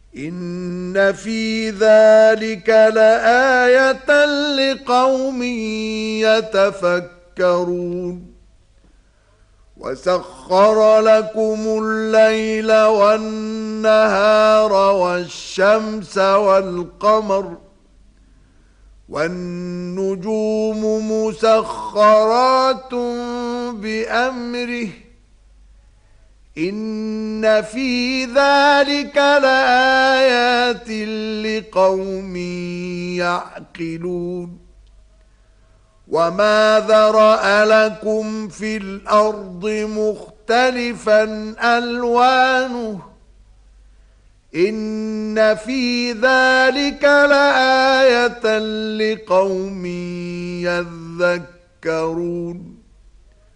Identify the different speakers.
Speaker 1: إن في ذلك لآية لقوم يتفكرون وسخر لكم الليل والنهار والشمس والقمر والنجوم مسخرات بأمره إن في ذلك لآيات لقوم يعقلون وما ذرأ لكم في الأرض مختلفا ألوانه إن في ذلك لآية لقوم يذكرون